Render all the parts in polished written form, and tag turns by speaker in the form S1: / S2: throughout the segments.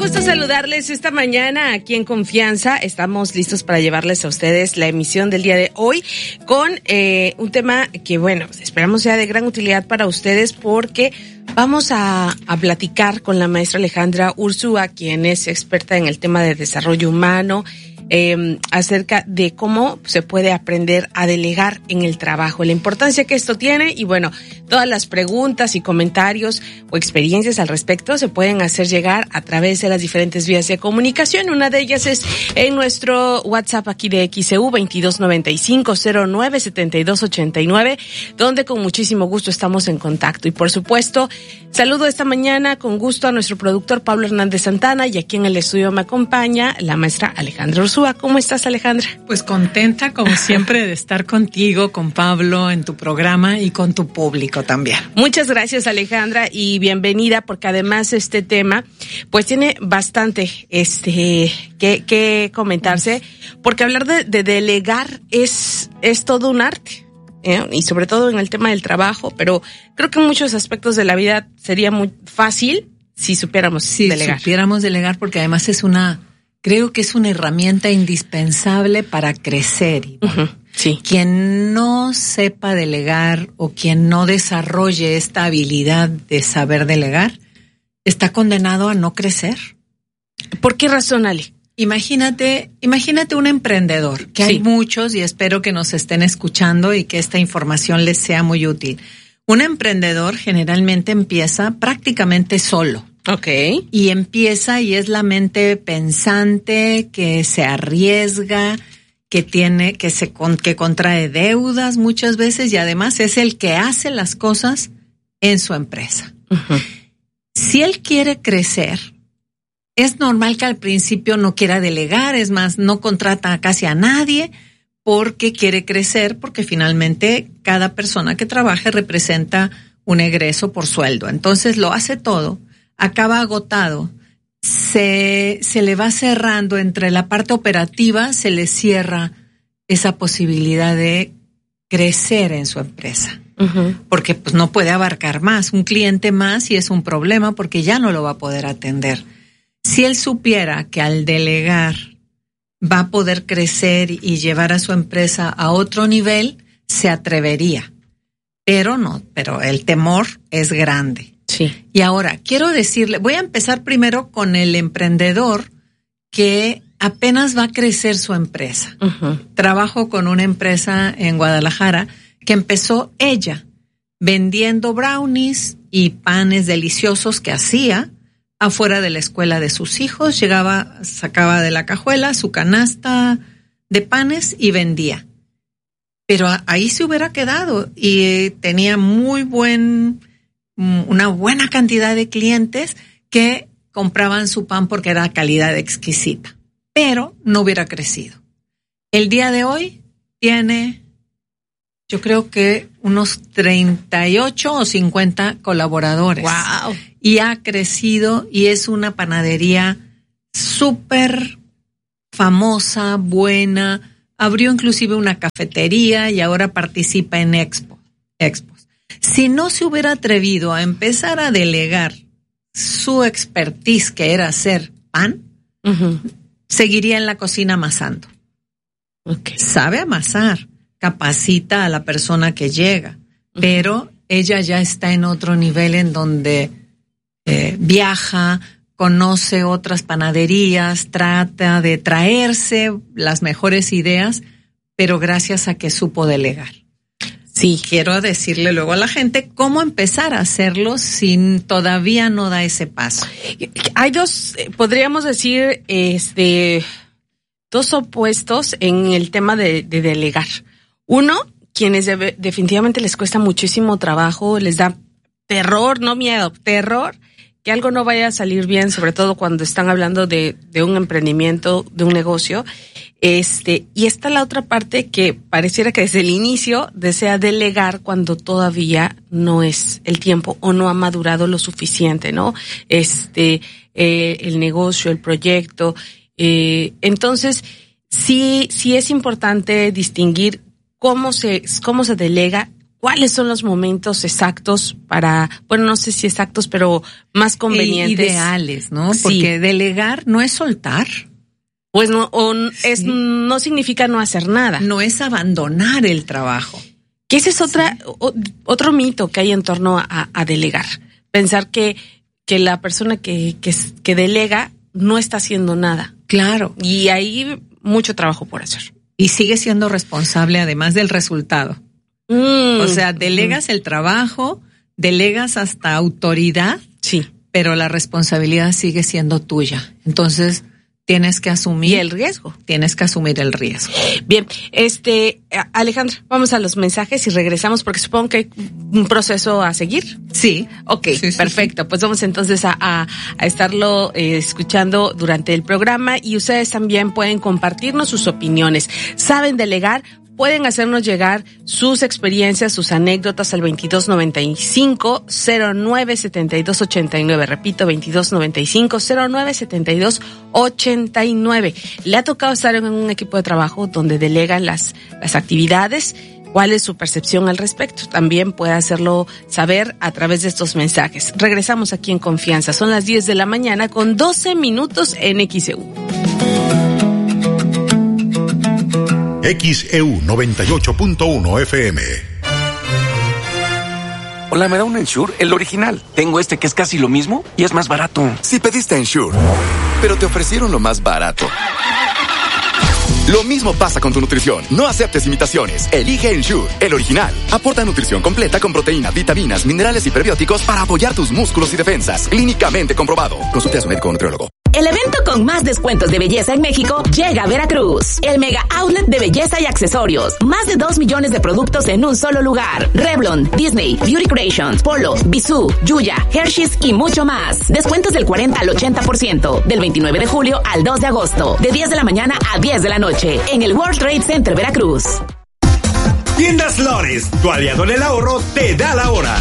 S1: gusto saludarles esta mañana aquí en Confianza. Estamos listos para llevarles a ustedes la emisión del día de hoy con un tema que, bueno, esperamos sea de gran utilidad para ustedes porque vamos a platicar con la maestra Alejandra Urzúa, quien es experta en el tema de desarrollo humano, acerca de cómo se puede aprender a delegar en el trabajo, la importancia que esto tiene y bueno, todas las preguntas y comentarios o experiencias al respecto se pueden hacer llegar a través de las diferentes vías de comunicación. Una de ellas es en nuestro WhatsApp aquí de XEU 2295-097289, donde con muchísimo gusto estamos en contacto. Y por supuesto, saludo esta mañana con gusto a nuestro productor Pablo Hernández Santana y aquí en el estudio me acompaña la maestra Alejandra Urzúa. ¿Cómo estás, Alejandra?
S2: Pues contenta, como siempre, de estar contigo, con Pablo, en tu programa y con tu público también.
S1: Muchas gracias, Alejandra, y bienvenida, porque además este tema, pues tiene bastante que comentarse, porque hablar de delegar es todo un arte, y sobre todo en el tema del trabajo, pero creo que en muchos aspectos de la vida sería muy fácil si supiéramos delegar.
S2: Si supiéramos delegar, porque además creo que es una herramienta indispensable para crecer.
S1: Uh-huh, sí.
S2: Quien no sepa delegar o quien no desarrolle esta habilidad de saber delegar, está condenado a no crecer.
S1: ¿Por qué razón, Ale?
S2: Imagínate un emprendedor, que hay muchos y espero que nos estén escuchando y que esta información les sea muy útil. Un emprendedor generalmente empieza prácticamente solo.
S1: Okay.
S2: Y empieza y es la mente pensante que se arriesga, que contrae deudas muchas veces y además es el que hace las cosas en su empresa.
S1: Uh-huh.
S2: Si él quiere crecer, es normal que al principio no quiera delegar, es más, no contrata casi a nadie porque quiere crecer, porque finalmente cada persona que trabaje representa un egreso por sueldo. Entonces lo hace todo. Acaba agotado, se le va cerrando entre la parte operativa, se le cierra esa posibilidad de crecer en su empresa.
S1: Uh-huh.
S2: Porque pues no puede abarcar más, un cliente más y es un problema porque ya no lo va a poder atender. Si él supiera que al delegar va a poder crecer y llevar a su empresa a otro nivel, se atrevería. Pero el temor es grande.
S1: Sí.
S2: Y ahora, quiero decirle, voy a empezar primero con el emprendedor que apenas va a crecer su empresa.
S1: Uh-huh.
S2: Trabajo con una empresa en Guadalajara que empezó ella vendiendo brownies y panes deliciosos que hacía afuera de la escuela de sus hijos. Llegaba, sacaba de la cajuela su canasta de panes y vendía. Pero ahí se hubiera quedado y tenía una buena cantidad de clientes que compraban su pan porque era calidad exquisita, pero no hubiera crecido. El día de hoy tiene, yo creo que unos 38 o 50 colaboradores.
S1: ¡Wow!
S2: Y ha crecido y es una panadería súper famosa, buena. Abrió inclusive una cafetería y ahora participa en expos. Si no se hubiera atrevido a empezar a delegar su expertise, que era hacer pan,
S1: uh-huh,
S2: seguiría en la cocina amasando.
S1: Okay.
S2: Sabe amasar, capacita a la persona que llega, uh-huh, pero ella ya está en otro nivel en donde viaja, conoce otras panaderías, trata de traerse las mejores ideas, pero gracias a que supo delegar.
S1: Sí.
S2: Quiero decirle luego a la gente cómo empezar a hacerlo si todavía no da ese paso.
S1: Hay podríamos decir, dos opuestos en el tema de delegar. Uno, quienes definitivamente les cuesta muchísimo trabajo, les da terror, no miedo, terror, que algo no vaya a salir bien, sobre todo cuando están hablando de un emprendimiento, de un negocio. Y está la otra parte que pareciera que desde el inicio desea delegar cuando todavía no es el tiempo o no ha madurado lo suficiente, ¿no? El negocio, el proyecto. Entonces, sí es importante distinguir cómo se delega, ¿cuáles son los momentos exactos para, bueno, no sé si exactos, pero más convenientes?
S2: Ideales, ¿no?
S1: Sí.
S2: Porque delegar no es soltar.
S1: Pues no, no significa no hacer nada.
S2: No es abandonar el trabajo.
S1: Que ese es otro mito que hay en torno a delegar. Pensar que la persona que delega no está haciendo nada.
S2: Claro.
S1: Y hay mucho trabajo por hacer.
S2: Y sigue siendo responsable además del resultado. O sea, delegas el trabajo, delegas hasta autoridad,
S1: sí,
S2: pero la responsabilidad sigue siendo tuya. Entonces, tienes que asumir
S1: el riesgo.
S2: Tienes que asumir el riesgo.
S1: Bien, Alejandra, vamos a los mensajes y regresamos porque supongo que hay un proceso a seguir.
S2: Sí.
S1: Ok,
S2: sí,
S1: perfecto.
S2: Sí.
S1: Pues vamos entonces a estarlo escuchando durante el programa y ustedes también pueden compartirnos sus opiniones. ¿Saben delegar? Pueden hacernos llegar sus experiencias, sus anécdotas al 2295-097289. Repito, 2295-097289. ¿Le ha tocado estar en un equipo de trabajo donde delegan las actividades? ¿Cuál es su percepción al respecto? También puede hacerlo saber a través de estos mensajes. Regresamos aquí en Confianza. Son las 10 de la mañana con 12 minutos en XEU.
S3: XEU 98.1 FM.
S4: Hola, ¿me da un Ensure? El original. Tengo este que es casi lo mismo y es más barato.
S5: Si pediste Ensure, pero te ofrecieron lo más barato. Lo mismo pasa con tu nutrición. No aceptes imitaciones. Elige Ensure, el original. Aporta nutrición completa con proteínas, vitaminas, minerales y prebióticos para apoyar tus músculos y defensas. Clínicamente comprobado. Consulte a su médico o nutriólogo.
S6: El evento con más descuentos de belleza en México llega a Veracruz. El Mega Outlet de Belleza y Accesorios. Más de 2 millones de productos en un solo lugar. Revlon, Disney, Beauty Creations, Polo, Bisú, Yuya, Hershey's y mucho más. Descuentos del 40 al 80%. Del 29 de julio al 2 de agosto. De 10 de la mañana a 10 de la noche. En el World Trade Center Veracruz.
S7: Tiendas Lores, tu aliado en el ahorro, te da la hora.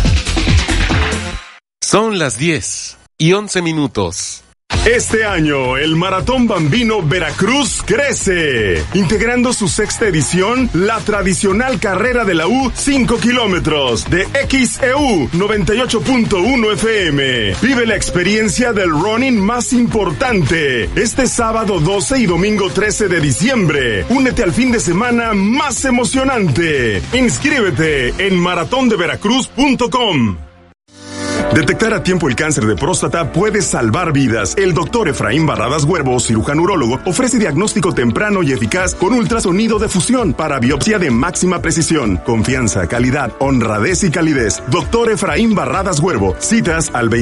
S8: Son las 10:11.
S7: Este año, el Maratón Bambino Veracruz crece, integrando su 6ª edición, la tradicional carrera de la U 5 kilómetros de XEU 98.1 FM. Vive la experiencia del running más importante, este sábado 12 y domingo 13 de diciembre. Únete al fin de semana más emocionante. Inscríbete en maratondeveracruz.com. Detectar a tiempo el cáncer de próstata puede salvar vidas. El doctor Efraín Barradas Huervo, cirujano urólogo, ofrece diagnóstico temprano y eficaz con ultrasonido de fusión para biopsia de máxima precisión. Confianza, calidad, honradez y calidez. Doctor Efraín Barradas Huervo. Citas al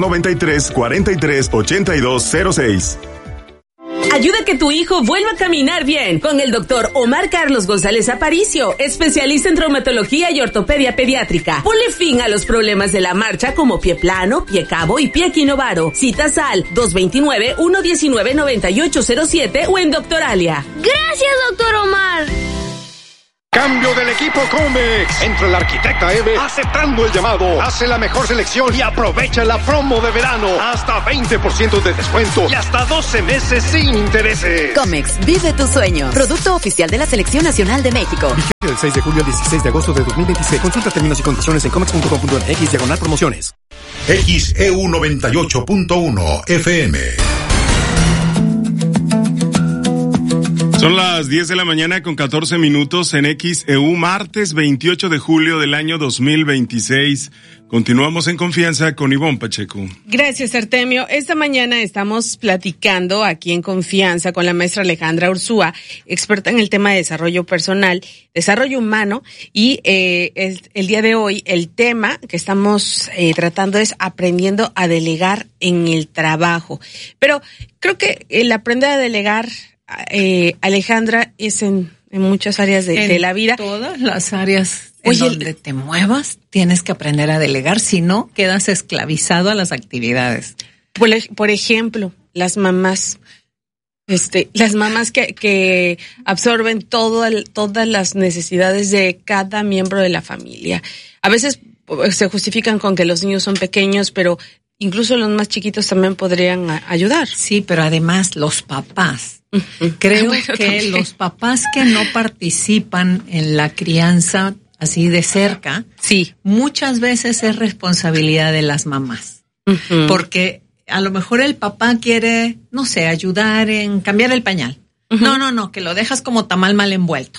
S7: 2293-438206.
S6: Ayuda a que tu hijo vuelva a caminar bien con el doctor Omar Carlos González Aparicio, especialista en traumatología y ortopedia pediátrica. Ponle fin a los problemas de la marcha como pie plano, pie cabo y pie equinovaro. Citas al 229-119-9807 o en Doctoralia.
S9: Gracias, doctor Omar.
S10: Cambio del equipo Comex. Entra la arquitecta Eve aceptando el llamado. Hace la mejor selección y aprovecha la promo de verano. Hasta 20% de descuento y hasta 12 meses sin intereses.
S11: Comex, vive tu sueño. Producto oficial de la Selección Nacional de México.
S12: Vigente del 6 de julio al 16 de agosto de 2026. Consulta términos y condiciones en comex.com.mx/promociones.
S3: XEU 98.1 FM.
S13: Son las 10 de la mañana con 14 minutos en XEU, martes 28 de julio del año 2026. Continuamos en Confianza con Ivonne Pacheco.
S1: Gracias, Artemio. Esta mañana estamos platicando aquí en Confianza con la maestra Alejandra Ursúa, experta en el tema de desarrollo personal, desarrollo humano, y el día de hoy el tema que estamos tratando es aprendiendo a delegar en el trabajo. Pero creo que el aprender a delegar, Alejandra, es en muchas áreas de la vida.
S2: Todas las áreas en donde te muevas, tienes que aprender a delegar, si no, quedas esclavizado a las actividades.
S1: Por ejemplo, las mamás. Las mamás que absorben todas las necesidades de cada miembro de la familia. A veces se justifican con que los niños son pequeños, pero incluso los más chiquitos también podrían ayudar.
S2: Sí, pero además los papás. Creo que los papás que no participan en la crianza así de cerca,
S1: sí,
S2: muchas veces es responsabilidad de las mamás.
S1: Uh-huh.
S2: Porque a lo mejor el papá quiere, no sé, ayudar en cambiar el pañal. Uh-huh. No, que lo dejas como tamal mal envuelto.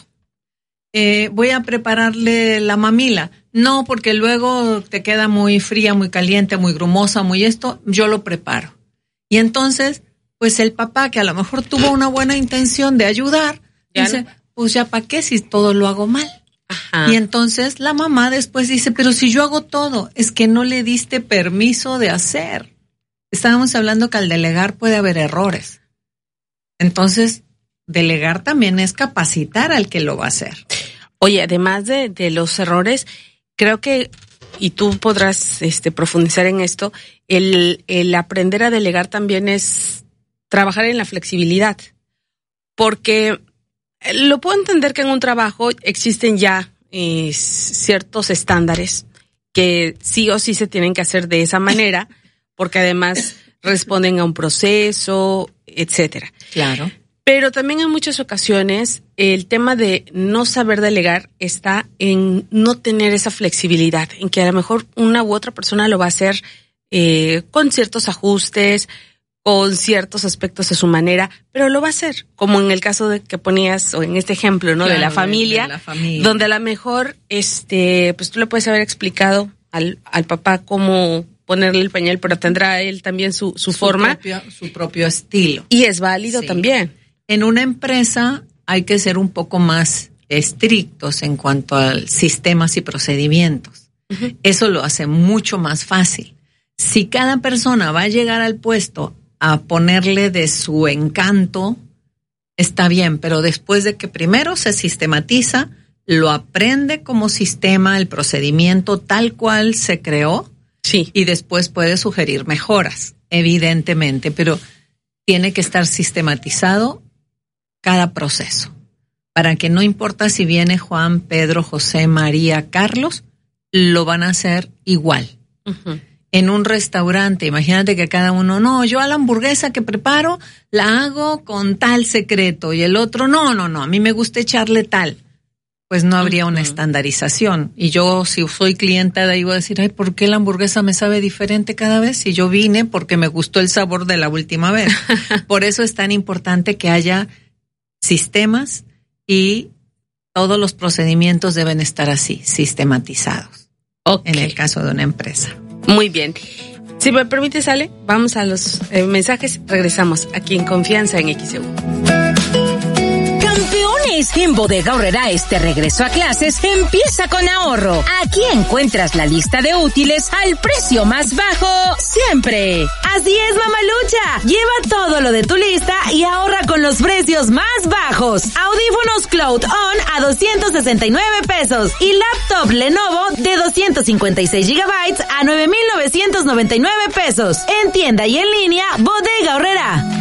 S2: Voy a prepararle la mamila. No, porque luego te queda muy fría, muy caliente, muy grumosa, muy esto, yo lo preparo. Y entonces, pues el papá, que a lo mejor tuvo una buena intención de ayudar, dice, no, pues ya para qué si todo lo hago mal.
S1: Ajá.
S2: Y entonces la mamá después dice, pero si yo hago todo, es que no le diste permiso de hacer. Estábamos hablando que al delegar puede haber errores. Entonces, delegar también es capacitar al que lo va a hacer.
S1: Oye, además de los errores, creo que, y tú podrás profundizar en esto, el aprender a delegar también es trabajar en la flexibilidad. Porque lo puedo entender que en un trabajo existen ya ciertos estándares que sí o sí se tienen que hacer de esa manera, porque además responden a un proceso, etcétera.
S2: Claro.
S1: Pero también en muchas ocasiones el tema de no saber delegar está en no tener esa flexibilidad, en que a lo mejor una u otra persona lo va a hacer con ciertos ajustes, con ciertos aspectos de su manera, pero lo va a hacer, como en el caso de que ponías, o en este ejemplo, ¿no? Claro, de la familia, donde a lo mejor, pues tú le puedes haber explicado al papá cómo ponerle el pañal, pero tendrá él también su forma.
S2: Su propio estilo.
S1: Y es válido también.
S2: En una empresa hay que ser un poco más estrictos en cuanto a sistemas y procedimientos. Uh-huh. Eso lo hace mucho más fácil. Si cada persona va a llegar al puesto a ponerle de su encanto, está bien, pero después de que primero se sistematiza, lo aprende como sistema, el procedimiento tal cual se creó,
S1: sí,
S2: y después puede sugerir mejoras, evidentemente, pero tiene que estar sistematizado cada proceso, para que no importa si viene Juan, Pedro, José, María, Carlos, lo van a hacer igual.
S1: Uh-huh.
S2: En un restaurante, imagínate que cada uno, no, yo a la hamburguesa que preparo la hago con tal secreto, y el otro, no, a mí me gusta echarle tal. Pues no habría una estandarización. Y yo, si soy clienta de ahí, voy a decir, ay, ¿por qué la hamburguesa me sabe diferente cada vez? Si yo vine porque me gustó el sabor de la última vez. Por eso es tan importante que haya sistemas y todos los procedimientos deben estar así, sistematizados.
S1: Okay.
S2: En el caso de una empresa.
S1: Muy bien. Si me permites, Ale, vamos a los mensajes. Regresamos aquí en Confianza en XEU.
S8: En Bodega Aurrera este regreso a clases empieza con ahorro. Aquí encuentras la lista de útiles al precio más bajo siempre.
S6: Así es, mamalucha. Lleva todo lo de tu lista y ahorra con los precios más bajos. Audífonos Cloud On a 269 pesos y laptop Lenovo de 256 gigabytes a 9,999 pesos. En tienda y en línea, Bodega Aurrera.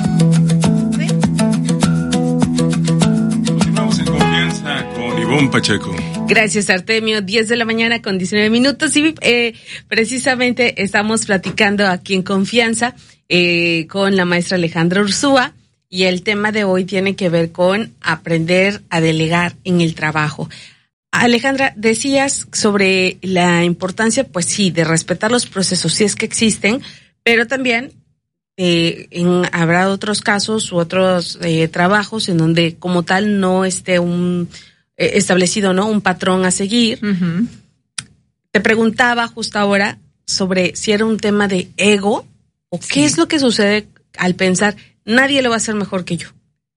S13: Con Ivonne Pacheco.
S1: Gracias, Artemio. 10 de la mañana con 19 minutos y precisamente estamos platicando aquí en Confianza con la maestra Alejandra Ursúa y el tema de hoy tiene que ver con aprender a delegar en el trabajo. Alejandra, decías sobre la importancia, pues sí, de respetar los procesos, si es que existen, pero también habrá otros casos u otros trabajos en donde como tal no esté establecido, ¿no? Un patrón a seguir.
S2: Uh-huh.
S1: Te preguntaba justo ahora sobre si era un tema de ego o sí, qué es lo que sucede al pensar nadie lo va a hacer mejor que yo.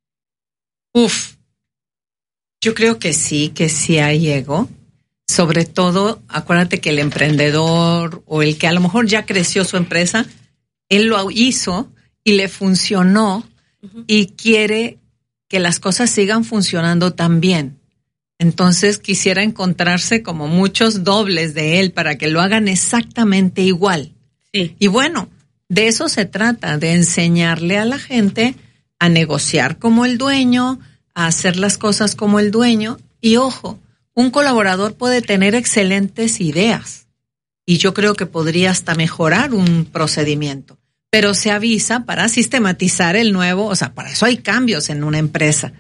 S2: Yo creo que sí hay ego. Sobre todo, acuérdate que el emprendedor o el que a lo mejor ya creció su empresa, él lo hizo y le funcionó, uh-huh, y quiere que las cosas sigan funcionando también. Entonces quisiera encontrarse como muchos dobles de él para que lo hagan exactamente igual.
S1: Sí.
S2: Y bueno, de eso se trata, de enseñarle a la gente a negociar como el dueño, a hacer las cosas como el dueño. Y ojo, un colaborador puede tener excelentes ideas y yo creo que podría hasta mejorar un procedimiento, pero se avisa para sistematizar el nuevo, o sea, para eso hay cambios en una empresa.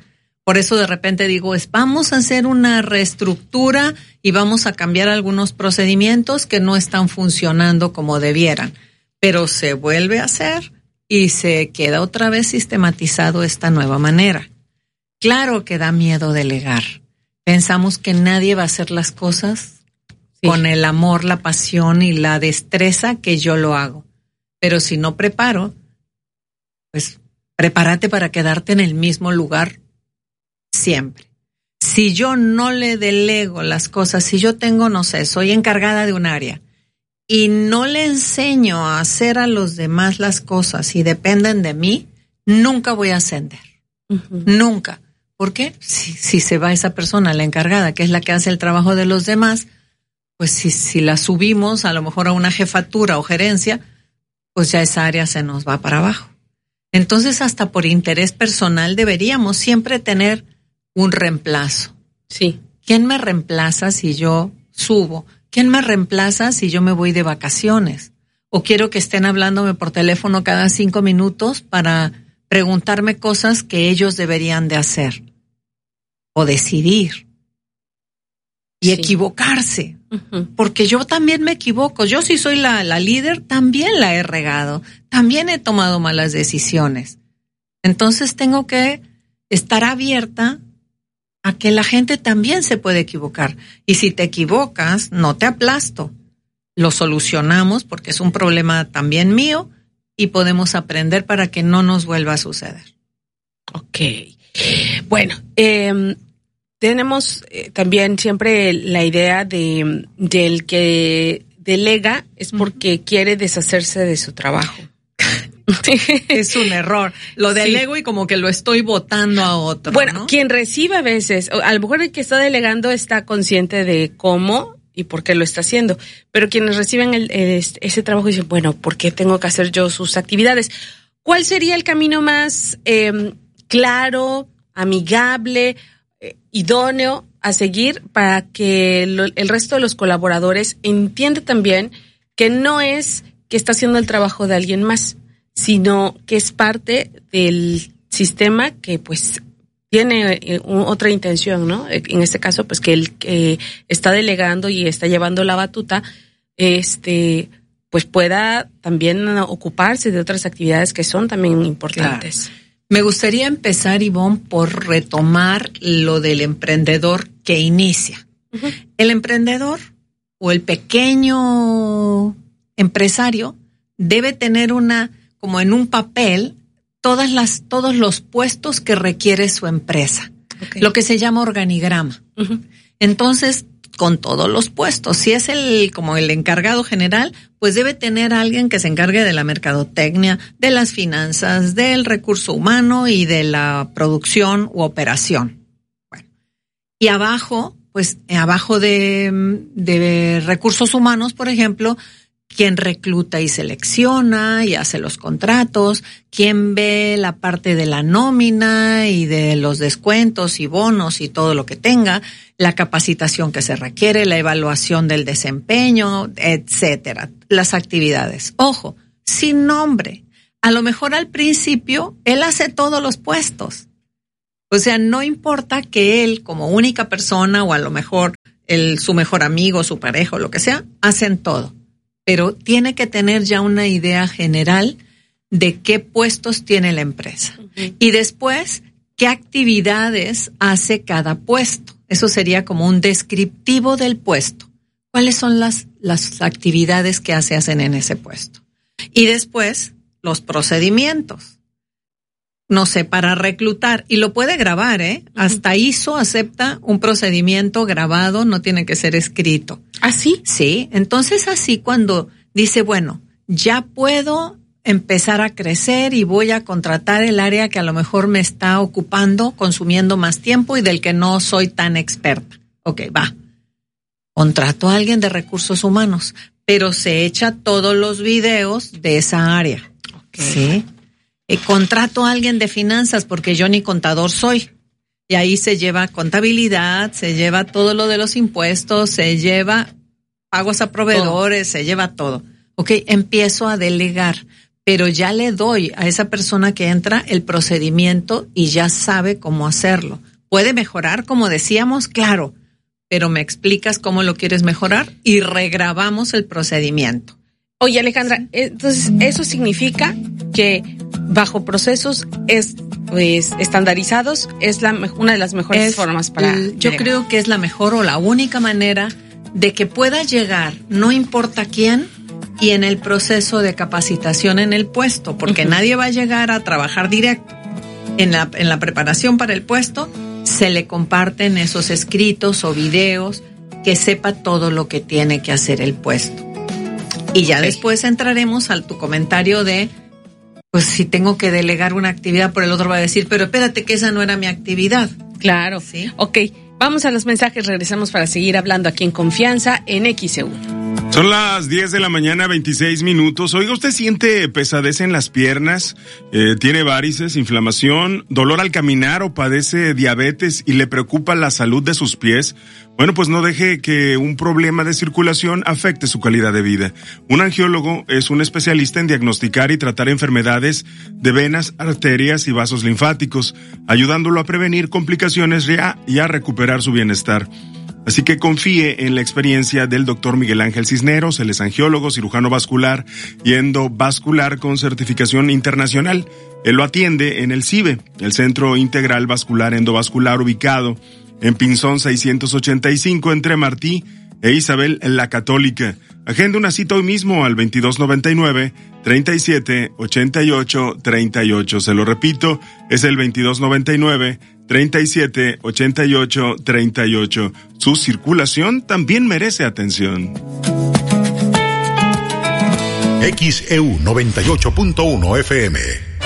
S2: Por eso de repente digo, vamos a hacer una reestructura y vamos a cambiar algunos procedimientos que no están funcionando como debieran. Pero se vuelve a hacer y se queda otra vez sistematizado esta nueva manera. Claro que da miedo delegar. Pensamos que nadie va a hacer las cosas con el amor, la pasión y la destreza que yo lo hago. Pero si no preparo, pues prepárate para quedarte en el mismo lugar siempre. Si yo no le delego las cosas, si yo tengo, no sé, soy encargada de un área y no le enseño a hacer a los demás las cosas y dependen de mí, nunca voy a ascender. Nunca. ¿Por qué? Si se va esa persona, la encargada, que es la que hace el trabajo de los demás, pues si la subimos a lo mejor a una jefatura o gerencia, pues ya esa área se nos va para abajo. Entonces, hasta por interés personal deberíamos siempre tener un reemplazo.
S1: Sí.
S2: ¿Quién me reemplaza si yo subo? ¿Quién me reemplaza si yo me voy de vacaciones? ¿O quiero que estén hablándome por teléfono cada 5 minutos para preguntarme cosas que ellos deberían de hacer? O decidir. Y equivocarse. Porque yo también me equivoco. Yo si soy la líder, también la he regado. También he tomado malas decisiones. Entonces tengo que estar abierta a que la gente también se puede equivocar. Y si te equivocas, no te aplasto. Lo solucionamos porque es un problema también mío y podemos aprender para que no nos vuelva a suceder.
S1: Ok. Bueno, tenemos también siempre la idea del que delega es porque quiere deshacerse de su trabajo.
S2: Es un error. Lo delego y como que lo estoy botando a otro.
S1: Bueno,
S2: ¿no?
S1: Quien recibe a veces, a lo mejor el que está delegando está consciente de cómo y por qué lo está haciendo, pero quienes reciben ese trabajo dicen, bueno, ¿por qué tengo que hacer yo sus actividades? ¿Cuál sería el camino más claro, amigable, idóneo a seguir para que el resto de los colaboradores entienda también que no es que está haciendo el trabajo de alguien más, sino que es parte del sistema que pues tiene otra intención, ¿no? En este caso, pues que el que está delegando y está llevando la batuta, pues pueda también ocuparse de otras actividades que son también importantes.
S2: Claro. Me gustaría empezar, Ivonne, por retomar lo del emprendedor que inicia. Uh-huh. El emprendedor o el pequeño empresario debe tener como en un papel, todos los puestos que requiere su empresa. Okay. Lo que se llama organigrama. Uh-huh. Entonces, con todos los puestos, si es como el encargado general, pues debe tener a alguien que se encargue de la mercadotecnia, de las finanzas, del recurso humano y de la producción u operación. Bueno. Y abajo, pues abajo de recursos humanos, por ejemplo, quien recluta y selecciona y hace los contratos, quien ve la parte de la nómina y de los descuentos y bonos y todo lo que tenga, la capacitación que se requiere, la evaluación del desempeño, etcétera, las actividades. Ojo, sin nombre. A lo mejor al principio él hace todos los puestos. O sea, no importa que él como única persona o a lo mejor su mejor amigo, su pareja o lo que sea, hacen todo. Pero tiene que tener ya una idea general de qué puestos tiene la empresa. Uh-huh. Y después, qué actividades hace cada puesto. Eso sería como un descriptivo del puesto. ¿Cuáles son las actividades que hacen en ese puesto? Y después, los procedimientos. No sé, para reclutar. Y lo puede grabar, ¿eh? Uh-huh. Hasta ISO acepta un procedimiento grabado, no tiene que ser escrito.
S1: ¿Ah, sí?
S2: Sí. Entonces, así cuando dice, bueno, ya puedo empezar a crecer y voy a contratar el área que a lo mejor me está ocupando, consumiendo más tiempo y del que no soy tan experta. Ok, va. Contrato a alguien de recursos humanos, pero se echa todos los videos de esa área. Okay. Sí. Contrato a alguien de finanzas porque yo ni contador soy. Y ahí se lleva contabilidad, se lleva todo lo de los impuestos, se lleva pagos a proveedores, se lleva todo. Ok, empiezo a delegar, pero ya le doy a esa persona que entra el procedimiento y ya sabe cómo hacerlo. ¿Puede mejorar, como decíamos? Claro, pero me explicas cómo lo quieres mejorar y regrabamos el procedimiento.
S1: Oye, Alejandra, entonces eso significa que bajo procesos estandarizados es una de las mejores formas para...
S2: Yo creo que es la mejor o la única manera de que pueda llegar, no importa quién, y en el proceso de capacitación en el puesto, porque nadie va a llegar a trabajar directo. En la preparación para el puesto se le comparten esos escritos o videos que sepa todo lo que tiene que hacer el puesto. Y ya después entraremos a tu comentario de, pues si tengo que delegar una actividad, por el otro va a decir, pero espérate que esa no era mi actividad.
S1: Claro, sí. Ok, vamos a los mensajes, regresamos para seguir hablando aquí en Confianza en XEU.
S13: Son las 10 de la mañana, 26 minutos. Oiga, ¿usted siente pesadez en las piernas? ¿Tiene varices, inflamación, dolor al caminar o padece diabetes y le preocupa la salud de sus pies? Bueno, pues no deje que un problema de circulación afecte su calidad de vida. Un angiólogo es un especialista en diagnosticar y tratar enfermedades de venas, arterias y vasos linfáticos, ayudándolo a prevenir complicaciones y a recuperar su bienestar. Así que confíe en la experiencia del doctor Miguel Ángel Cisneros. Él es angiólogo, cirujano vascular y endovascular con certificación internacional. Él lo atiende en el CIVE, el Centro Integral Vascular Endovascular, ubicado en Pinzón 685 entre Martí e Isabel la Católica. Agenda una cita hoy mismo al 2299-378838. Se lo repito, es el 2299-378838. Su circulación también merece atención.
S3: XEU 98.1 FM.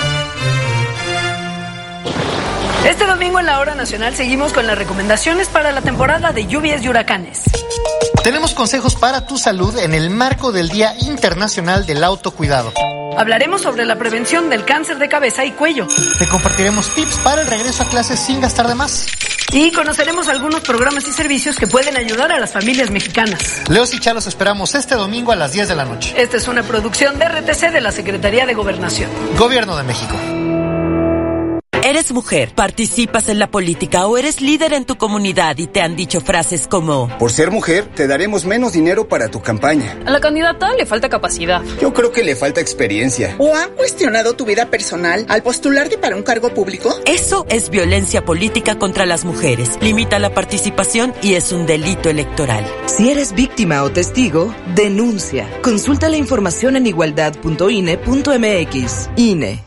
S14: Este domingo en la Hora Nacional seguimos con las recomendaciones para la temporada de lluvias y huracanes.
S15: Tenemos consejos para tu salud en el marco del Día Internacional del Autocuidado.
S14: Hablaremos sobre la prevención del cáncer de cabeza y cuello.
S15: Te compartiremos tips para el regreso a clases sin gastar de más.
S14: Y conoceremos algunos programas y servicios que pueden ayudar a las familias mexicanas.
S15: Leos y Chá los esperamos este domingo a las 10 de la noche.
S14: Esta es una producción de RTC de la Secretaría de Gobernación.
S15: Gobierno de México.
S16: ¿Eres mujer, participas en la política o eres líder en tu comunidad y te han dicho frases como:
S17: por ser mujer, te daremos menos dinero para tu campaña?
S18: A la candidata le falta capacidad.
S17: Yo creo que le falta experiencia.
S19: ¿O han cuestionado tu vida personal al postularte para un cargo público?
S16: Eso es violencia política contra las mujeres. Limita la participación y es un delito electoral.
S20: Si eres víctima o testigo, denuncia. Consulta la información en igualdad.ine.mx. INE.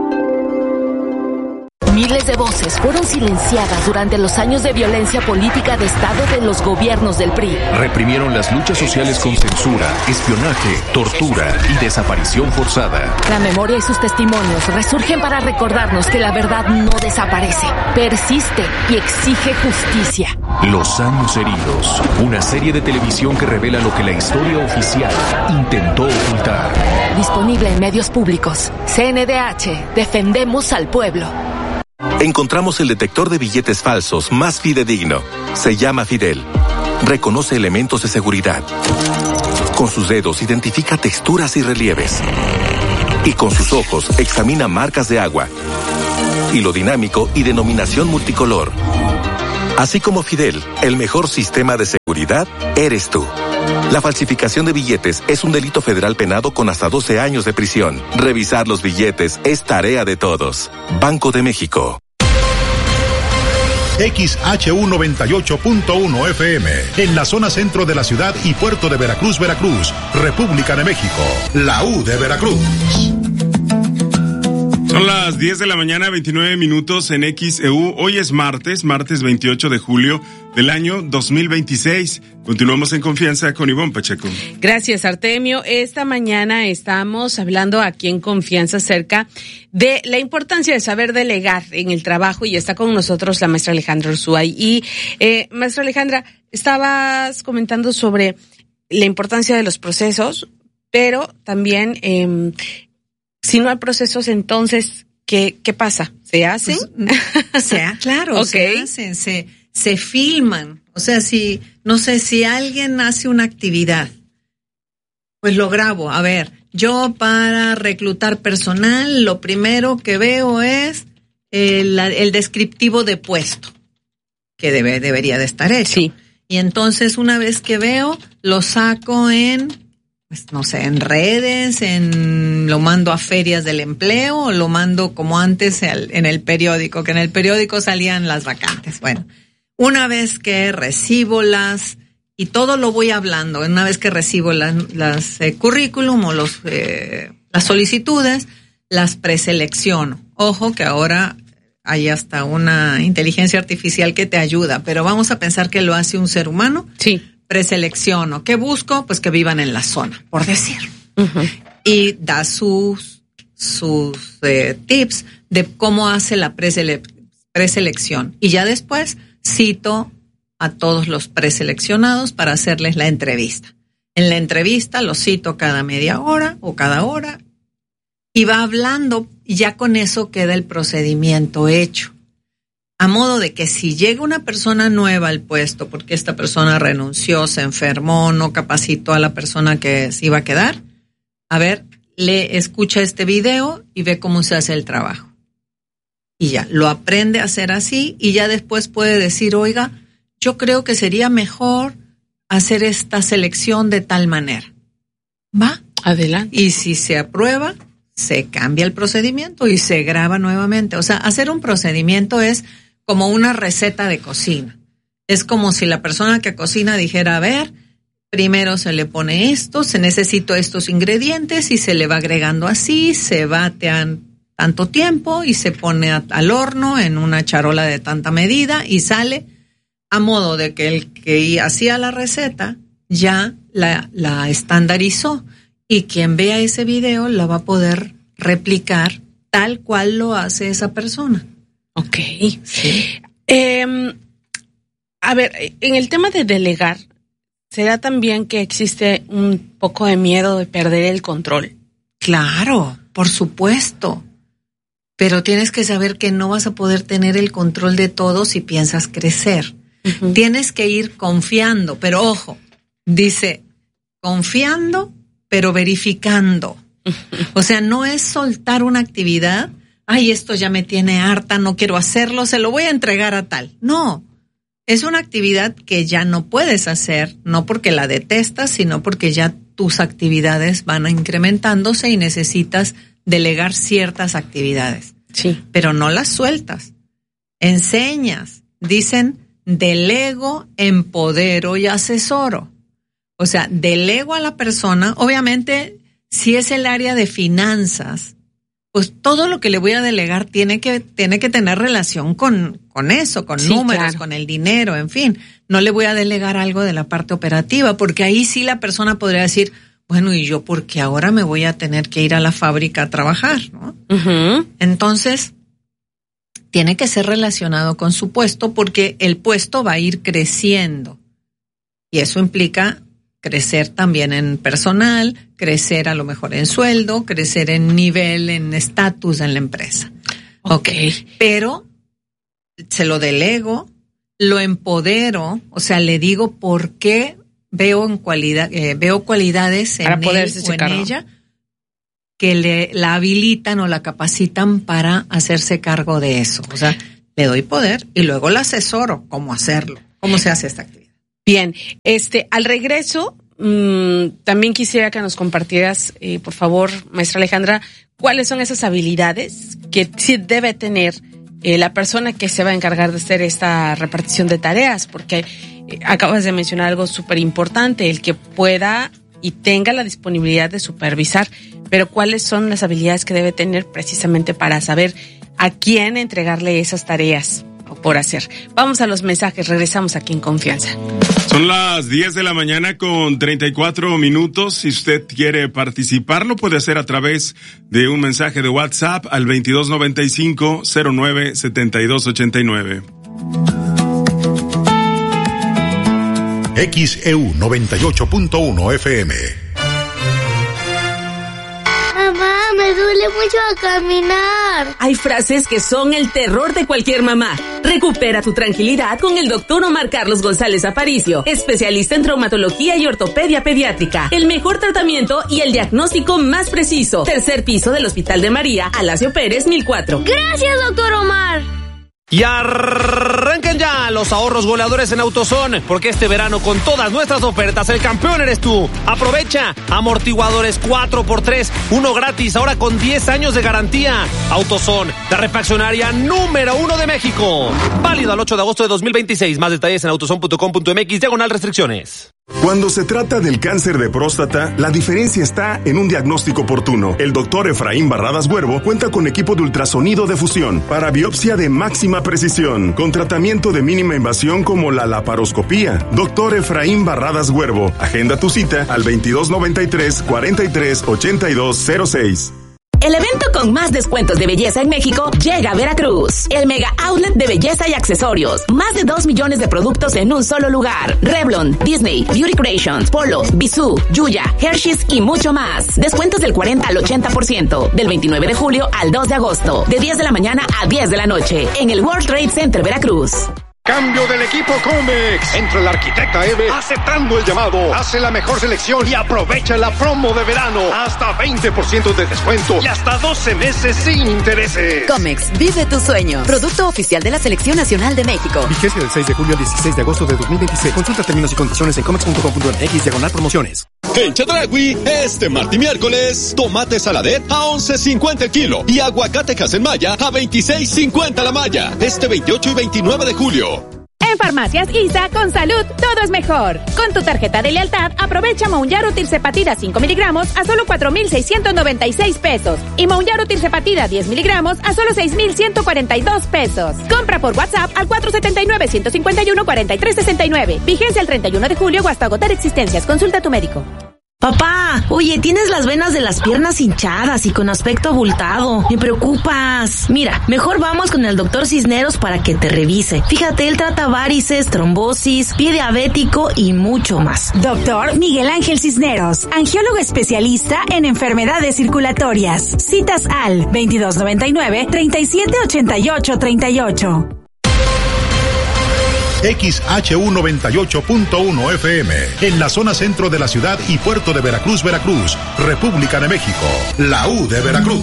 S21: Miles de voces fueron silenciadas durante los años de violencia política de Estado de los gobiernos del PRI.
S22: Reprimieron las luchas sociales con censura, espionaje, tortura y desaparición forzada.
S21: La memoria y sus testimonios resurgen para recordarnos que la verdad no desaparece, persiste y exige justicia.
S22: Los años heridos, una serie de televisión que revela lo que la historia oficial intentó ocultar.
S21: Disponible en medios públicos. CNDH, defendemos al pueblo.
S23: Encontramos el detector de billetes falsos más fidedigno. Se llama Fidel. Reconoce elementos de seguridad. Con sus dedos identifica texturas y relieves. Y con sus ojos examina marcas de agua. Hilo dinámico y denominación multicolor. Así como Fidel, el mejor sistema de seguridad eres tú. La falsificación de billetes es un delito federal penado con hasta 12 años de prisión. Revisar los billetes es tarea de todos. Banco de México.
S3: XHU 98.1 FM, en la zona centro de la ciudad y puerto de Veracruz, Veracruz, República de México, la U de Veracruz.
S13: Son las 10 de la mañana, 29 minutos en XEU. Hoy es martes 28 de julio del año 2026. Continuamos en Confianza con Ivonne Pacheco.
S1: Gracias, Artemio. Esta mañana estamos hablando aquí en Confianza acerca de la importancia de saber delegar en el trabajo y está con nosotros la maestra Alejandra Urzuay. Y, maestra Alejandra, estabas comentando sobre la importancia de los procesos, pero también, si no hay procesos, entonces, ¿qué pasa? ¿Se hacen?
S2: Pues, claro,
S1: okay.
S2: Se hacen, se filman. O sea, si alguien hace una actividad, pues lo grabo. A ver, yo para reclutar personal, lo primero que veo es el descriptivo de puesto. que debería de estar hecho.
S1: Sí.
S2: Y entonces una vez que veo, lo saco en, pues no sé, en redes, lo mando a ferias del empleo, o lo mando como antes en el periódico, que en el periódico salían las vacantes. Bueno, una vez que recibo y todo lo voy hablando, una vez que recibo las currículum o las solicitudes, las preselecciono. Ojo que ahora hay hasta una inteligencia artificial que te ayuda, pero vamos a pensar que lo hace un ser humano.
S1: Sí.
S2: Preselecciono. ¿Qué busco? Pues que vivan en la zona, por decir. Uh-huh. Y da sus tips de cómo hace la preselección. Y ya después cito a todos los preseleccionados para hacerles la entrevista. En la entrevista los cito cada media hora o cada hora y va hablando y ya con eso queda el procedimiento hecho. A modo de que si llega una persona nueva al puesto porque esta persona renunció, se enfermó, no capacitó a la persona que se iba a quedar, a ver, le escucha este video y ve cómo se hace el trabajo. Y ya, lo aprende a hacer así y ya después puede decir, oiga, yo creo que sería mejor hacer esta selección de tal manera. ¿Va?
S1: Adelante.
S2: Y si se aprueba, se cambia el procedimiento y se graba nuevamente. O sea, hacer un procedimiento es como una receta de cocina. Es como si la persona que cocina dijera, a ver, primero se le pone esto, se necesita estos ingredientes y se le va agregando así, se batean tanto tiempo y se pone al horno en una charola de tanta medida y sale a modo de que el que hacía la receta ya la estandarizó y quien vea ese video la va a poder replicar tal cual lo hace esa persona.
S1: Ok.
S2: Sí.
S1: A ver, en el tema de delegar, ¿será también que existe un poco de miedo de perder el control?
S2: Claro, por supuesto. Pero tienes que saber que no vas a poder tener el control de todo si piensas crecer. Uh-huh. Tienes que ir confiando, pero ojo, dice confiando, pero verificando. Uh-huh. O sea, no es soltar una actividad, ay, esto ya me tiene harta, no quiero hacerlo, se lo voy a entregar a tal. No, es una actividad que ya no puedes hacer, no porque la detestas, sino porque ya tus actividades van incrementándose y necesitas delegar ciertas actividades.
S1: Sí.
S2: Pero no las sueltas. Enseñas. Dicen, delego, empodero y asesoro. O sea, delego a la persona. Obviamente, si es el área de finanzas, pues todo lo que le voy a delegar tiene que tener relación con eso, con números, claro, con el dinero, en fin. No le voy a delegar algo de la parte operativa, porque ahí sí la persona podría decir, bueno, ¿y yo por qué ahora me voy a tener que ir a la fábrica a trabajar, no?
S1: Uh-huh.
S2: Entonces, tiene que ser relacionado con su puesto porque el puesto va a ir creciendo. Y eso implica crecer también en personal, crecer a lo mejor en sueldo, crecer en nivel, en estatus en la empresa. Okay. Pero se lo delego, lo empodero, o sea, le digo por qué veo cualidades en él o en ella que la habilitan o la capacitan para hacerse cargo de eso. O sea, le doy poder y luego la asesoro cómo hacerlo, cómo se hace esta actividad.
S1: Bien, al regreso, también quisiera que nos compartieras, por favor, maestra Alejandra, cuáles son esas habilidades que sí debe tener la persona que se va a encargar de hacer esta repartición de tareas, porque acabas de mencionar algo súper importante, el que pueda y tenga la disponibilidad de supervisar, pero cuáles son las habilidades que debe tener precisamente para saber a quién entregarle esas tareas por hacer. Vamos a los mensajes, regresamos aquí en Confianza.
S13: Son las 10 de la mañana con 34 minutos. Si usted quiere participar, lo puede hacer a través de un mensaje de WhatsApp al 2295-097289.
S3: XEU 98.1 FM.
S9: Mamá, me duele mucho a caminar.
S6: Hay frases que son el terror de cualquier mamá. Recupera tu tranquilidad con el Dr. Omar Carlos González Aparicio, especialista en traumatología y ortopedia pediátrica. El mejor tratamiento y el diagnóstico más preciso. Tercer piso del Hospital de María, Alasio Pérez, 1004.
S9: Gracias, Dr. Omar.
S4: Y Arranquen ya los ahorros goleadores en AutoZone, porque este verano con todas nuestras ofertas el campeón eres tú. Aprovecha amortiguadores 4x3, uno gratis, ahora con 10 años de garantía. AutoZone, la refaccionaria número 1 de México. Válido al 8 de agosto de 2026. Más detalles en autozone.com.mx/restricciones.
S5: Cuando se trata del cáncer de próstata, la diferencia está en un diagnóstico oportuno. El doctor Efraín Barradas Huervo cuenta con equipo de ultrasonido de fusión para biopsia de máxima precisión, con tratamiento de mínima invasión como la laparoscopía. Doctor Efraín Barradas Huervo, agenda tu cita al 2293-438206.
S6: El evento con más descuentos de belleza en México llega a Veracruz. El Mega Outlet de Belleza y Accesorios. Más de 2 millones de productos en un solo lugar. Revlon, Disney, Beauty Creations, Polo, Bisú, Yuya, Hershey's y mucho más. Descuentos del 40 al 80%. Del 29 de julio al 2 de agosto. De 10 de la mañana a 10 de la noche. En el World Trade Center Veracruz.
S10: Cambio del equipo Comex. Entra el arquitecta Eve aceptando el llamado. Hace la mejor selección y aprovecha la promo de verano. Hasta 20% de descuento y hasta 12 meses sin intereses.
S11: Comex, vive tu sueño. Producto oficial de la Selección Nacional de México.
S12: Vigencia del 6 de julio al 16 de agosto de 2026. Consulta términos y condiciones en comex.com.mx/promociones.
S7: En Chedraui, este martes y miércoles, tomate saladet a $11.50 el kilo y aguacate Casenmaya a $26.50 la malla. Este 28 y 29 de julio.
S24: En Farmacias ISA, con salud, todo es mejor. Con tu tarjeta de lealtad, aprovecha Mounjaro Tirzepatida 5 miligramos a solo 4,696 pesos. Y Mounjaro Tirzepatida 10 miligramos a solo 6,142 pesos. Compra por WhatsApp al 479-151-4369. Vigencia el 31 de julio o hasta agotar existencias. Consulta a tu médico.
S25: Papá, oye, tienes las venas de las piernas hinchadas y con aspecto abultado. Me preocupas. Mira, mejor vamos con el doctor Cisneros para que te revise. Fíjate, él trata varices, trombosis, pie diabético y mucho más.
S26: Doctor Miguel Ángel Cisneros, angiólogo especialista en enfermedades circulatorias. Citas al 2299-378838.
S3: XHU 98.1 FM, en la zona centro de la ciudad y puerto de Veracruz, Veracruz, República de México, la U de Veracruz.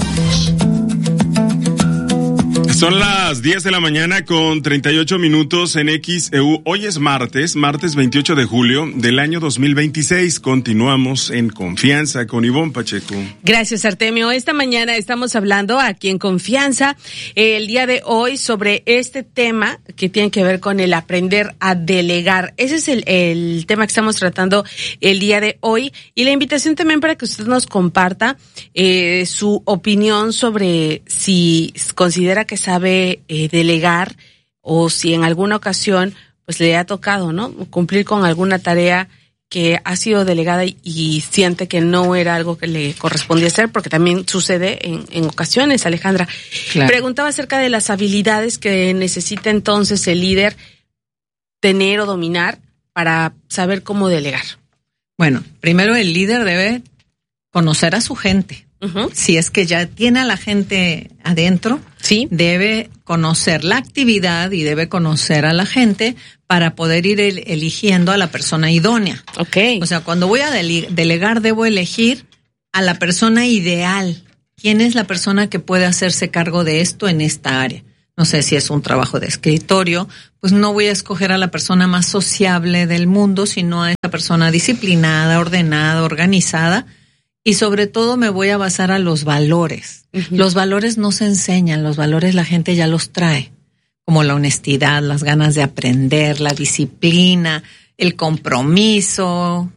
S13: Son las 10 de la mañana con 38 minutos en XEU. Hoy es martes 28 de julio del año 2026. Continuamos en Confianza con Ivonne Pacheco.
S1: Gracias, Artemio. Esta mañana estamos hablando aquí en Confianza, el día de hoy, sobre este tema que tiene que ver con el aprender a delegar. Ese es el tema que estamos tratando el día de hoy. Y la invitación también para que usted nos comparta su opinión sobre si considera que sabe delegar o si en alguna ocasión pues le ha tocado, ¿no?, cumplir con alguna tarea que ha sido delegada y siente que no era algo que le correspondía hacer, porque también sucede en ocasiones, Alejandra. Claro. Preguntaba acerca de las habilidades que necesita entonces el líder tener o dominar para saber cómo delegar.
S2: Bueno, primero el líder debe conocer a su gente. Uh-huh. Si es que ya tiene a la gente adentro, sí, debe conocer la actividad y debe conocer a la gente para poder ir eligiendo a la persona idónea. Okay. O sea, cuando voy a delegar, debo elegir a la persona ideal. ¿Quién es la persona que puede hacerse cargo de esto en esta área? No sé si es un trabajo de escritorio, pues no voy a escoger a la persona más sociable del mundo, sino a esa persona disciplinada, ordenada, organizada. Y sobre todo me voy a basar a los valores. Uh-huh. Los valores no se enseñan, los valores la gente ya los trae, como la honestidad, las ganas de aprender, la disciplina, el compromiso,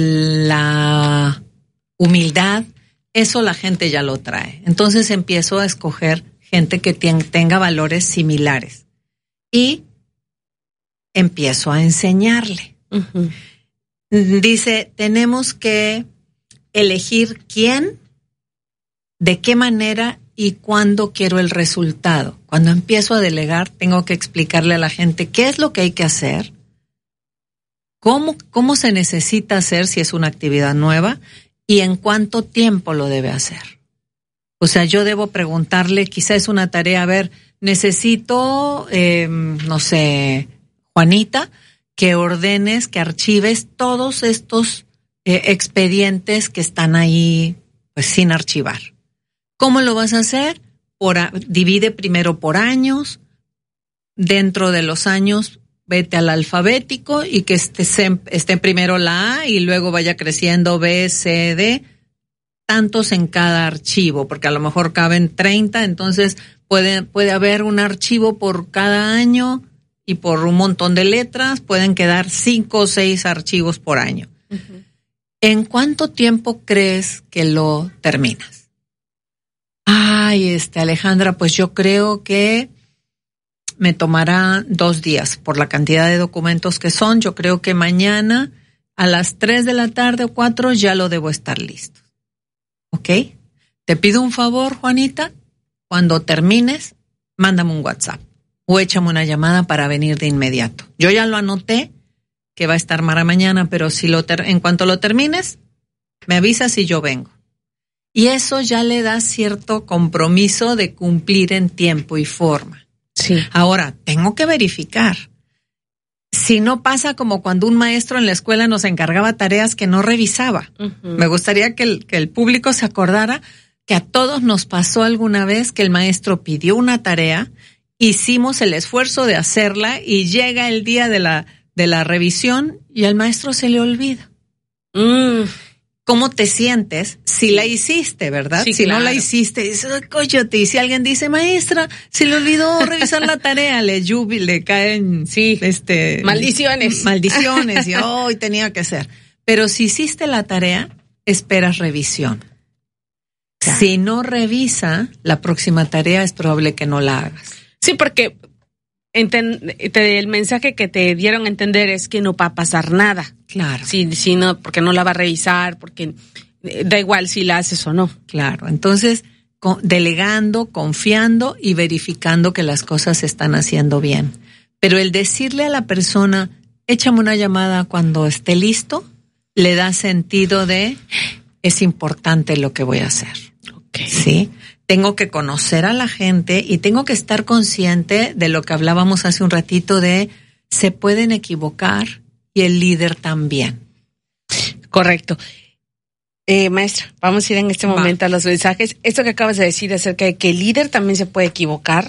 S2: la humildad. Eso la gente ya lo trae. Entonces empiezo a escoger gente que tenga valores similares y empiezo a enseñarle. Uh-huh. Dice, tenemos que elegir quién, de qué manera y cuándo quiero el resultado. Cuando empiezo a delegar, tengo que explicarle a la gente qué es lo que hay que hacer, cómo se necesita hacer si es una actividad nueva y en cuánto tiempo lo debe hacer. O sea, yo debo preguntarle, quizá es una tarea, a ver, necesito, no sé, Juanita, que ordenes, que archives todos estos expedientes que están ahí pues sin archivar. ¿Cómo lo vas a hacer? Divide primero por años, dentro de los años vete al alfabético y que esté primero la A y luego vaya creciendo B, C, D, tantos en cada archivo, porque a lo mejor caben 30, entonces puede haber un archivo por cada año y por un montón de letras pueden quedar 5 o 6 archivos por año. Uh-huh. ¿En cuánto tiempo crees que lo terminas? Ay, Alejandra, pues yo creo que me tomará 2 días por la cantidad de documentos que son. Yo creo que mañana a las 3 de la tarde o 4 ya lo debo estar listo. ¿Ok? Te pido un favor, Juanita. Cuando termines, mándame un WhatsApp o échame una llamada para venir de inmediato. Yo ya lo anoté, que va a estar para mañana, pero si en cuanto lo termines, me avisas y yo vengo. Y eso ya le da cierto compromiso de cumplir en tiempo y forma.
S1: Sí.
S2: Ahora, tengo que verificar. Si no pasa como cuando un maestro en la escuela nos encargaba tareas que no revisaba. Uh-huh. Me gustaría que el público se acordara que a todos nos pasó alguna vez que el maestro pidió una tarea, hicimos el esfuerzo de hacerla y llega el día de la revisión y al maestro se le olvida. ¿Cómo te sientes si la hiciste, verdad?
S1: Sí,
S2: si
S1: claro.
S2: No la hiciste, dices, coyote. Y si alguien dice, maestra, se le olvidó revisar la tarea, le caen
S1: maldiciones.
S2: Maldiciones, y hoy tenía que ser. Pero si hiciste la tarea, esperas revisión. Claro. Si no revisa, la próxima tarea es probable que no la hagas.
S1: Sí, porque el mensaje que te dieron a entender es que no va a pasar nada.
S2: Claro.
S1: Si no, porque no la va a revisar, porque da igual si la haces o no.
S2: Claro. Entonces, delegando, confiando y verificando que las cosas se están haciendo bien. Pero el decirle a la persona, échame una llamada cuando esté listo, le da sentido de, es importante lo que voy a hacer.
S1: Okay.
S2: ¿Sí? Tengo que conocer a la gente y tengo que estar consciente de lo que hablábamos hace un ratito de se pueden equivocar y el líder también.
S1: Correcto. Maestra, vamos a ir en este momento a los mensajes. Esto que acabas de decir acerca de que el líder también se puede equivocar,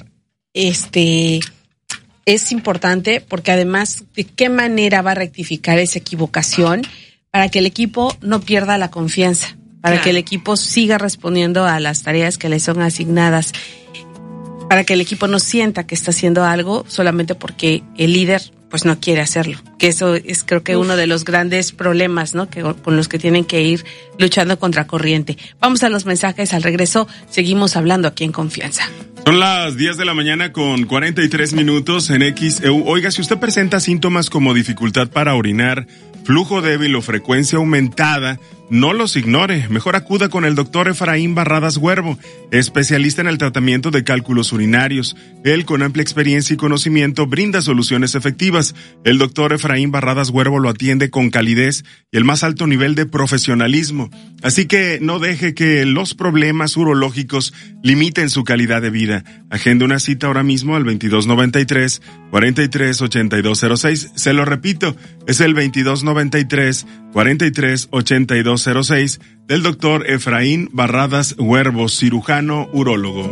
S1: es importante porque además, ¿de qué manera va a rectificar esa equivocación para que el equipo no pierda la confianza? Para que el equipo siga respondiendo a las tareas que le son asignadas, para que el equipo no sienta que está haciendo algo solamente porque el líder pues no quiere hacerlo, que eso es creo que uno de los grandes problemas, ¿no? Con los que tienen que ir luchando contra corriente. Vamos a los mensajes, al regreso seguimos hablando aquí en Confianza.
S13: Son las 10 de la mañana con 43 minutos en XEU. Oiga, si usted presenta síntomas como dificultad para orinar, flujo débil o frecuencia aumentada, no los ignore. Mejor acuda con el doctor Efraín Barradas Huervo, especialista en el tratamiento de cálculos urinarios. Él, con amplia experiencia y conocimiento, brinda soluciones efectivas. El doctor Efraín Barradas Huervo lo atiende con calidez y el más alto nivel de profesionalismo. Así que no deje que los problemas urológicos limiten su calidad de vida. Agenda una cita ahora mismo al 2293-438206. Se lo repito, es el 2293-438206 del doctor Efraín Barradas Huervo, cirujano urólogo.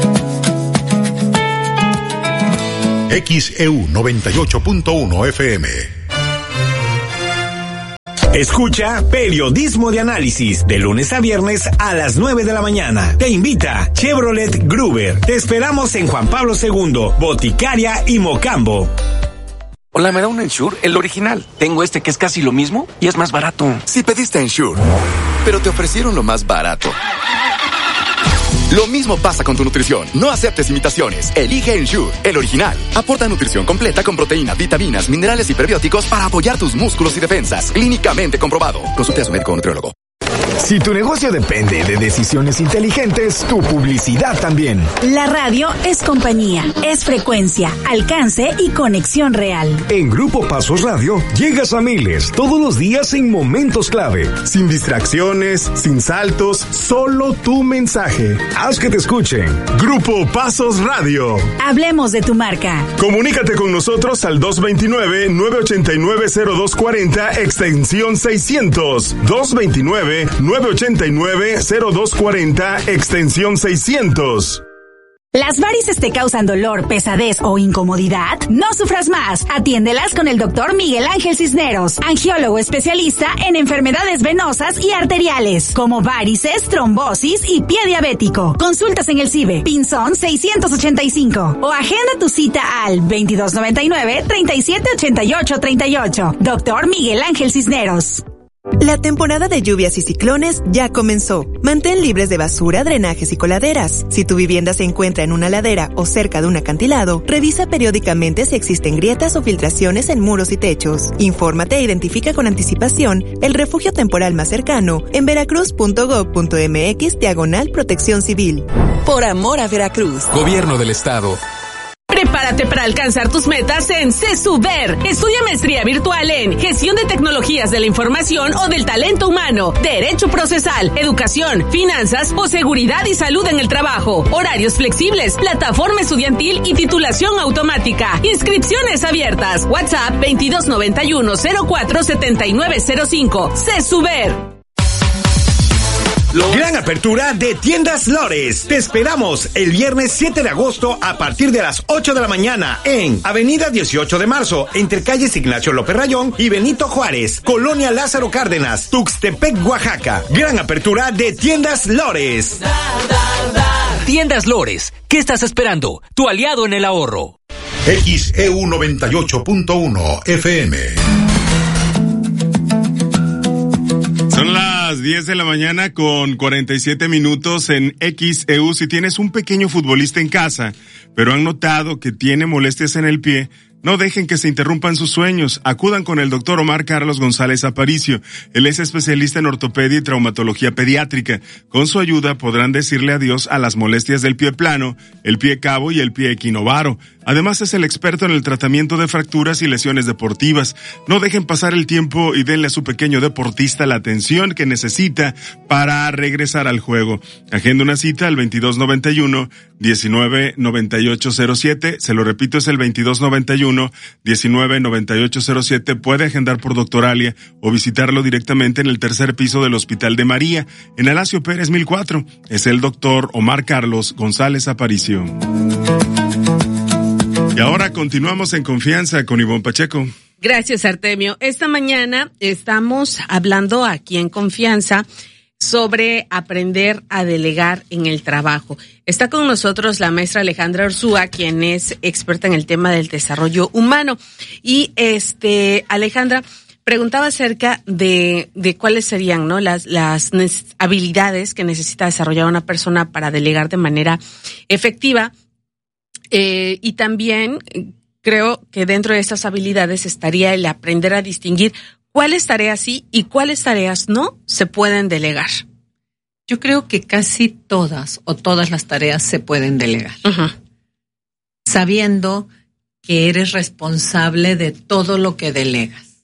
S3: XEU 98.1 FM.
S8: Escucha Periodismo de Análisis de lunes a viernes a las 9 de la mañana. Te invita Chevrolet Gruber. Te esperamos en Juan Pablo II, Boticaria y Mocambo.
S14: Hola, ¿me da un Ensure? El original. Tengo este que es casi lo mismo y es más barato.
S15: Sí pediste Ensure, pero te ofrecieron lo más barato. Lo mismo pasa con tu nutrición. No aceptes imitaciones. Elige Ensure, el original. Aporta nutrición completa con proteína, vitaminas, minerales y prebióticos para apoyar tus músculos y defensas. Clínicamente comprobado. Consulte a su médico o nutriólogo.
S8: Si tu negocio depende de decisiones inteligentes, tu publicidad también.
S26: La radio es compañía, es frecuencia, alcance y conexión real.
S8: En Grupo Pasos Radio llegas a miles todos los días en momentos clave.
S5: Sin distracciones, sin saltos, solo tu mensaje. Haz que te escuchen. Grupo Pasos Radio.
S26: Hablemos de tu marca.
S5: Comunícate con nosotros al 229-989-0240, extensión 600. 229-989-0240, extensión 600.
S26: ¿Las varices te causan dolor, pesadez o incomodidad? No sufras más. Atiéndelas con el doctor Miguel Ángel Cisneros, angiólogo especialista en enfermedades venosas y arteriales, como varices, trombosis y pie diabético. Consultas en el CIBE, Pinzón 685, o agenda tu cita al 2299-378838. Doctor Miguel Ángel Cisneros.
S16: La temporada de lluvias y ciclones ya comenzó. Mantén libres de basura, drenajes y coladeras. Si tu vivienda se encuentra en una ladera o cerca de un acantilado, revisa periódicamente si existen grietas o filtraciones en muros y techos. Infórmate e identifica con anticipación el refugio temporal más cercano en veracruz.gov.mx/protección civil.
S11: Por amor a Veracruz.
S17: Gobierno del Estado.
S21: Prepárate para alcanzar tus metas en CESUBER. Estudia maestría virtual en Gestión de Tecnologías de la Información o del Talento Humano, Derecho Procesal, Educación, Finanzas o Seguridad y Salud en el Trabajo. Horarios flexibles, plataforma estudiantil y titulación automática. Inscripciones abiertas. WhatsApp 2291-047905. CESUBER.
S8: Gran apertura de Tiendas Lores. Te esperamos el viernes 7 de agosto a partir de las 8 de la mañana en Avenida 18 de Marzo, entre calles Ignacio López Rayón y Benito Juárez, Colonia Lázaro Cárdenas, Tuxtepec, Oaxaca. Gran apertura de Tiendas Lores.
S18: Tiendas Lores, ¿qué estás esperando? Tu aliado en el ahorro.
S3: XEU 98.1 FM.
S13: Son las 10 de la mañana con 47 minutos en XEU. Si tienes un pequeño futbolista en casa, pero han notado que tiene molestias en el pie, no dejen que se interrumpan sus sueños. Acudan con el doctor Omar Carlos González Aparicio. Él es especialista en ortopedia y traumatología pediátrica. Con su ayuda podrán decirle adiós a las molestias del pie plano, el pie cabo y el pie equinovaro. Además es el experto en el tratamiento de fracturas y lesiones deportivas. No dejen pasar el tiempo y denle a su pequeño deportista la atención que necesita para regresar al juego. Agenda una cita al 2291-199807. Se lo repito, es el 2291-199807. Puede agendar por Doctoralia o visitarlo directamente en el tercer piso del Hospital de María, en Alacio Pérez 1004. Es el doctor Omar Carlos González Aparicio. Y ahora continuamos en confianza con Ivonne Pacheco.
S1: Gracias, Artemio. Esta mañana estamos hablando aquí en Confianza sobre aprender a delegar en el trabajo. Está con nosotros la maestra Alejandra Ursúa, quien es experta en el tema del desarrollo humano. Y Alejandra preguntaba acerca de cuáles serían, ¿no?, las habilidades que necesita desarrollar una persona para delegar de manera efectiva. Y también creo que dentro de estas habilidades estaría el aprender a distinguir cuáles tareas sí y cuáles tareas no se pueden delegar.
S2: Yo creo que casi todas o todas las tareas se pueden delegar. Uh-huh. Sabiendo que eres responsable de todo lo que delegas.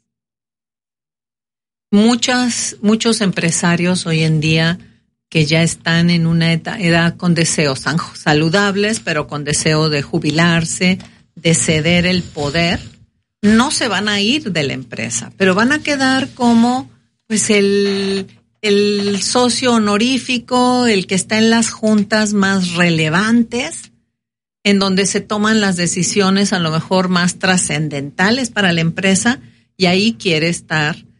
S2: Muchos empresarios hoy en día que ya están en una edad con deseos saludables, pero con deseo de jubilarse, de ceder el poder, no se van a ir de la empresa, pero van a quedar como pues el socio honorífico, el que está en las juntas más relevantes, en donde se toman las decisiones a lo mejor más trascendentales para la empresa, y ahí quiere estar